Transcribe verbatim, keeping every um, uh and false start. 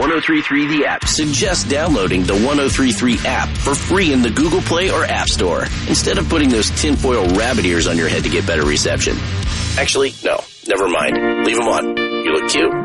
one oh three point three The App suggests downloading the one oh three point three app for free in the Google Play or App Store, instead of putting those tinfoil rabbit ears on your head to get better reception. Actually, no, never mind. Leave them on. You look cute.